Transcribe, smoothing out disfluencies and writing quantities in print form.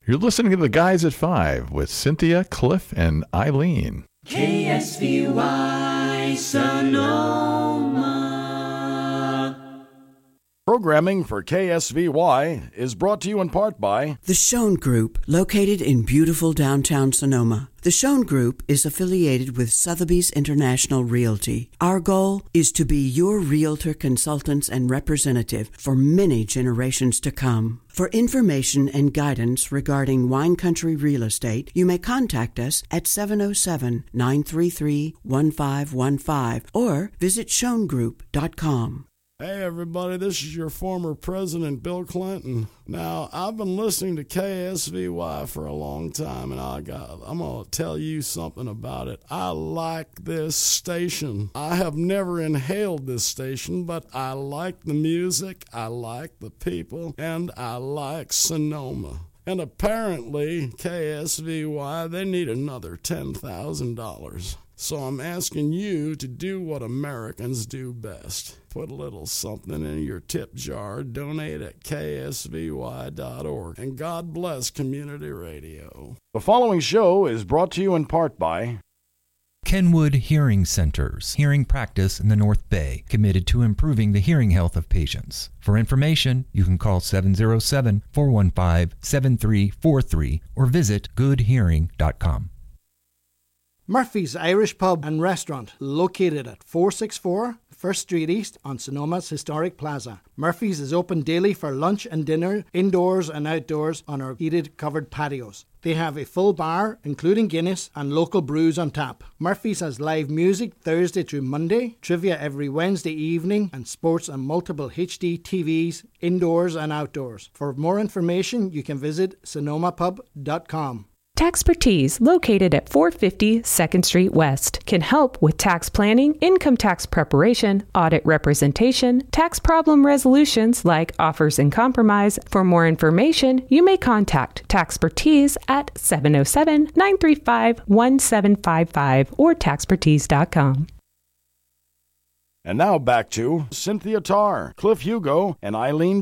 You're listening to The Guys at 5 with Cynthia, Cliff, and Eileen. KSVY Sonoma. Programming for KSVY is brought to you in part by The Schoen Group, located in beautiful downtown Sonoma. The Schoen Group is affiliated with Sotheby's International Realty. Our goal is to be your realtor, consultants, and representative for many generations to come. For information and guidance regarding wine country real estate, you may contact us at 707-933-1515 or visit schoengroup.com. Hey everybody, this is your former president, Bill Clinton. Now, I've been listening to KSVY for a long time, and I'm going to tell you something about it. I like this station. I have never inhaled this station, but I like the music, I like the people, and I like Sonoma. And apparently, KSVY, they need another $10,000. So I'm asking you to do what Americans do best. Put a little something in your tip jar, donate at ksvy.org, and God bless community radio. The following show is brought to you in part by Kenwood Hearing Centers, hearing practice in the North Bay, committed to improving the hearing health of patients. For information, you can call 707-415-7343 or visit goodhearing.com. Murphy's Irish Pub and Restaurant, located at 464 First Street East on Sonoma's Historic Plaza. Murphy's is open daily for lunch and dinner, indoors and outdoors on our heated covered patios. They have a full bar, including Guinness and local brews on tap. Murphy's has live music Thursday through Monday, trivia every Wednesday evening, and sports on multiple HD TVs, indoors and outdoors. For more information, you can visit sonomapub.com. Taxpertise, located at 450 2nd Street West, can help with tax planning, income tax preparation, audit representation, tax problem resolutions like offers and compromise. For more information, you may contact Taxpertise at 707-935-1755 or taxpertise.com. And now back to Cynthia Tarr, Cliff Hugo, and Eileen